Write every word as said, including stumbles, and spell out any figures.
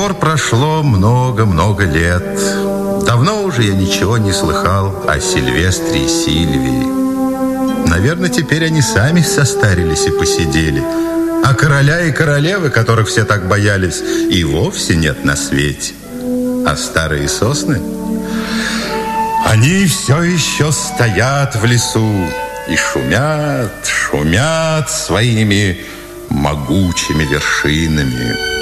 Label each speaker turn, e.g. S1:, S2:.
S1: пор прошло много-много лет. Давно уже я ничего не слыхал о Сильвестре и Сильвии. Наверное, теперь они сами состарились и посидели. А короля и королевы, которых все так боялись, и вовсе нет на свете. А старые сосны, они все еще стоят в лесу и шумят, шумят своими могучими вершинами.